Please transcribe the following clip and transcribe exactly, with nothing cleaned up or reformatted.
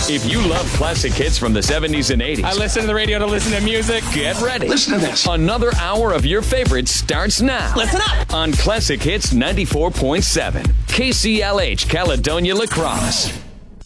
If you love classic hits from the seventies and eighties, I listen to the radio to listen to music. Get ready. Listen to this. Another hour of your favorites starts now. Listen up. On Classic Hits ninety-four point seven, K C L H Caledonia La Crosse.